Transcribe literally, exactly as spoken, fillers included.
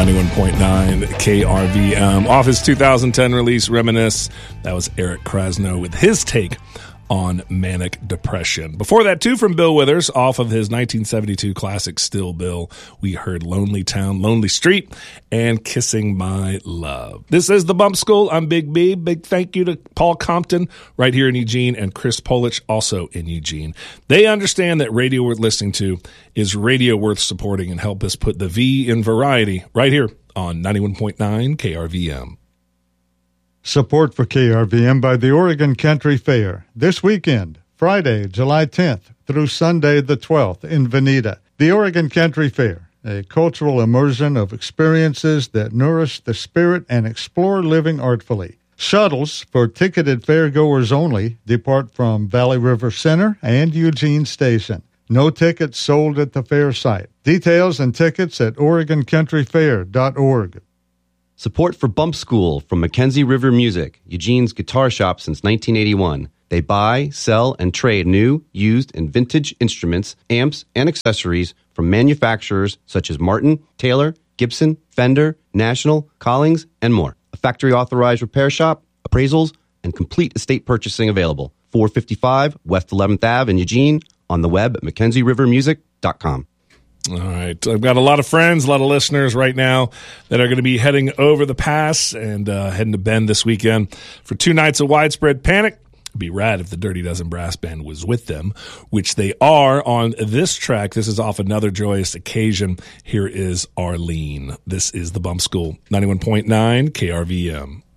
ninety-one point nine K R V M. Off his two thousand ten release, Reminisce, that was Eric Krasno with his take on manic depression. Before that, too, from Bill Withers, off of his nineteen seventy-two classic Still Bill, we heard Lonely Town, Lonely Street, and Kissing My Love. This is The Bump School. I'm Big B. Big thank you to Paul Compton right here in Eugene and Chris Polich also in Eugene. They understand that radio worth listening to is radio worth supporting and help us put the V in variety right here on ninety-one point nine K R V M. Support for K R V M by the Oregon Country Fair this weekend, Friday, July tenth through Sunday the twelfth in Veneta. The Oregon Country Fair, a cultural immersion of experiences that nourish the spirit and explore living artfully. Shuttles for ticketed fairgoers only depart from Valley River Center and Eugene Station. No tickets sold at the fair site. Details and tickets at oregon country fair dot org. Support for Bump School from Mackenzie River Music, Eugene's guitar shop since nineteen eighty-one. They buy, sell, and trade new, used, and vintage instruments, amps, and accessories from manufacturers such as Martin, Taylor, Gibson, Fender, National, Collings, and more. A factory-authorized repair shop, appraisals, and complete estate purchasing available. four fifty-five West eleventh Avenue in Eugene, on the web at mackenzie river music dot com. All right. I've got a lot of friends, a lot of listeners right now that are going to be heading over the pass and uh, heading to Bend this weekend for two nights of Widespread Panic. It'd be rad if the Dirty Dozen Brass Band was with them, which they are on this track. This is off Another Joyous Occasion. Here is Arlene. This is the Bump School, ninety-one point nine K R V M.